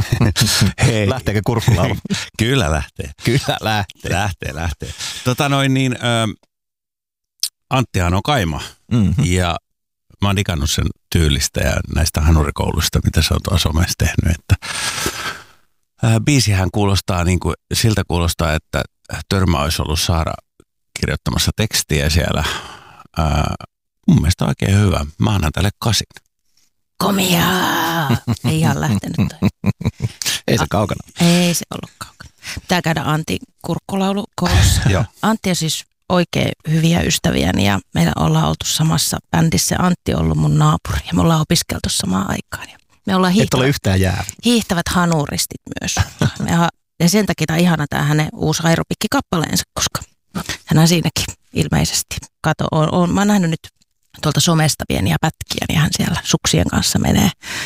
Hei. Lähteekö kurkkulaulu? Kyllä lähtee. Kyllä lähtee. Lähtee. Anttihan on kaima ja mä oon digannut sen tyylistä ja näistä hanurikouluista, mitä se on tuossa somessa tehnyt. Että, biisihän kuulostaa siltä kuulostaa, että Törmä olisi ollut Saara kirjoittamassa tekstiä siellä. Mun mielestä oikein hyvä. Mä annan tälle 8. Komiaa! Ei ihan lähtenyt toi. Ei se kaukana. Ei se ollut kaukana. Pitää käydä Antin kurkkulaulukoulussa. Antti on siis oikein hyviä ystäviäni ja meillä ollaan oltu samassa bändissä. Antti on ollut mun naapuri ja me ollaan opiskeltu samaan aikaan. Ja me ollaan et ole yhtään jää. Hiihtävät hanuristit myös. Ja sen takia tämä on ihana tämä hänen uusi aerobikki-kappaleensa, koska hän siinäkin ilmeisesti. Kato, mä oon nähnyt nyt tuolta somesta pieniä pätkiä, niin hän siellä suksien kanssa menee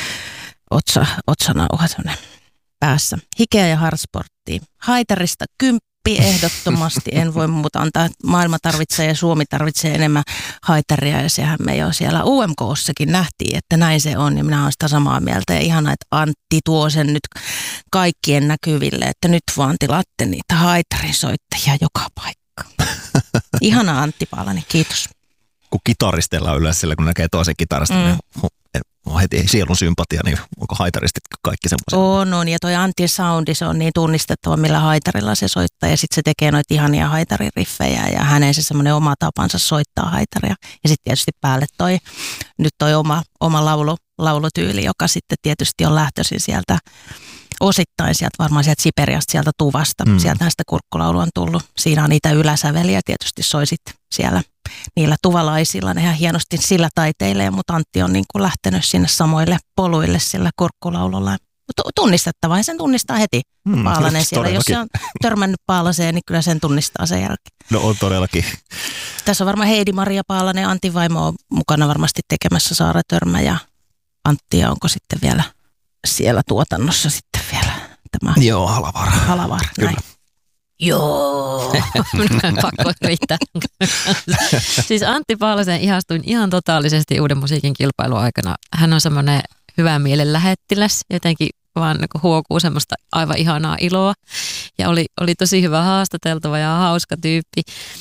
otsanauha päässä. Hikeä ja hardsporttiin. Haitarista 10 ehdottomasti. En voi muuta antaa. Maailma tarvitsee ja Suomi tarvitsee enemmän haitaria ja sehän me jo siellä UMK:ssakin nähtiin, että näin se on ja minä olen sitä samaa mieltä. Ja ihana, että Antti tuo sen nyt kaikkien näkyville, että nyt vaan tilaatte niitä haitarisoittajia joka paikka. Ihana Antti Paalanen, kiitos. Kun kitaristeilla on yleensä sillä, kun näkee toisen kitarista, niin on heti sielun sympatia, niin onko haitaristit kaikki semmoisia? On, ja toi Antin soundi, se on niin tunnistettava, millä haitarilla se soittaa, ja sitten se tekee noita ihania haitaririffejä, ja hänen se semmoinen oma tapansa soittaa haitaria. Ja sitten tietysti päälle toi oma laulutyyli, joka sitten tietysti on lähtöisin sieltä, osittain sieltä varmaan sieltä Siperiasta, sieltä Tuvasta. Sieltähän sitä kurkkulaulu on tullut. Siinä on niitä yläsäveliä, tietysti soisit siellä niillä tuvalaisilla. Ne ihan hienosti sillä taiteilee, mutta Antti on niin kuin lähtenyt sinne samoille poluille sillä kurkkulaululla. Tunnistettava ja sen tunnistaa heti Paalanen siellä. Jos se on törmännyt Paalaseen, niin kyllä sen tunnistaa sen jälkeen. No on todellakin. Tässä on varmaan Heidi-Maria Paalanen, Antin vaimo on mukana varmasti tekemässä Saara Törmä ja Antti, ja onko sitten vielä siellä tuotannossa sitten vielä tämä? Joo, Halavaara. Kyllä. Näin. Joo. Pakko riittää. Siis Antti Paalasen ihastuin ihan totaalisesti Uuden musiikin kilpailun aikana. Hän on semmoinen hyvän mielen lähettiläs, jotenkin vaan huokuu semmoista aivan ihanaa iloa. Ja oli tosi hyvä haastateltava ja hauska tyyppi.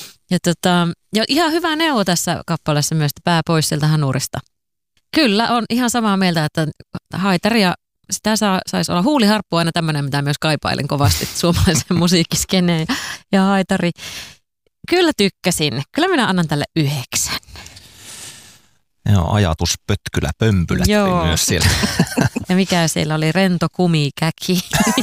Ja ihan hyvä neuvo tässä kappaleessa myös, pää pois sieltä hanurista. Kyllä, on ihan samaa mieltä, että haitaria, sitä saisi olla huuliharppu aina tämmöinen, mitä myös kaipailen kovasti suomalaisen musiikkiskeneen ja haitari. Kyllä tykkäsin. Kyllä minä annan tälle 9. Joo, ajatuspötkylä pömpylät oli myös siellä. Ja mikä siellä oli, rento kumikäki.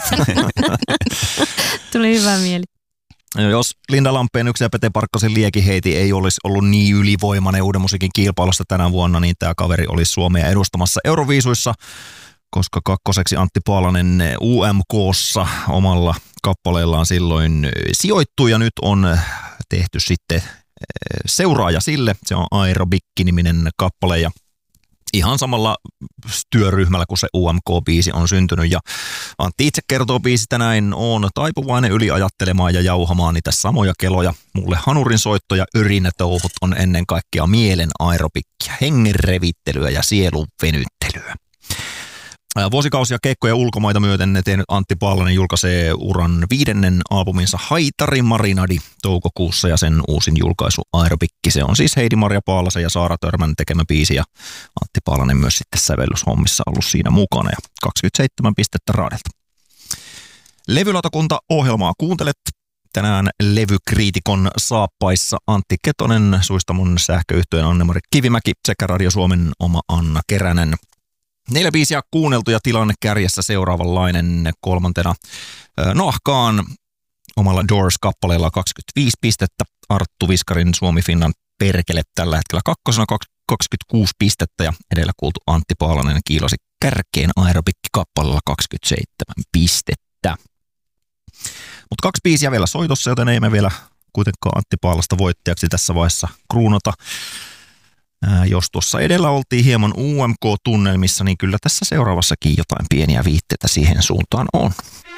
Tuli hyvä mieli. Jos Linda Lampeen yksi ja Pete Parkkosen liekiheiti ei olisi ollut niin ylivoimainen Uuden musiikin kilpailusta tänä vuonna, niin tämä kaveri olisi Suomea edustamassa Euroviisuissa, koska kakkoseksi Antti Paalanen UMK:ssa omalla kappaleellaan silloin sijoittui ja nyt on tehty sitten seuraaja sille. Se on Aerobikki-niminen kappale ja ihan samalla työryhmällä kuin se UMK-biisi on syntynyt. Ja Antti itse kertoo biisistä näin: on taipuvainen yliajattelemaan ja jauhamaan niitä samoja keloja. Mulle hanurin soitto ja yrinätouhut on ennen kaikkea mielen aerobikkia, hengen revittelyä ja sielun venyttelyä. Vuosikausia keikkoja ulkomaita myöten tehnyt Antti Paalanen julkaisee uran 5. albuminsa Haitari Marinadi toukokuussa ja sen uusin julkaisu Aerobikki. Se on siis Heidi-Maria Paalasen ja Saara Törmän tekemä biisi ja Antti Paalanen myös sitten sävellyshommissa ollut siinä mukana ja 27 pistettä raadelta. Levylautakunta ohjelmaa kuuntelet. Tänään levykriitikon saappaissa Antti Ketonen, Suistamon sähköyhtyeen Anne-Mari Kivimäki sekä Radio Suomen oma Anna Keränen. 4 biisiä kuunneltu ja tilanne kärjessä seuraavanlainen. 3. Noahkaan omalla Doors-kappaleella 25 pistettä. Arttu Viskarin Suomi Finland perkele tällä hetkellä 2. 26 pistettä ja edellä kuultu Antti Paalanen kiilasi kärkeen Aerobikki-kappaleella 27 pistettä. Mutta 2 biisiä vielä soitossa, joten ei me vielä kuitenkaan Antti Paalasta voittajaksi tässä vaiheessa kruunata. Jos tuossa edellä oltiin hieman UMK-tunnelmissa, niin kyllä tässä seuraavassakin jotain pieniä viitteitä siihen suuntaan on.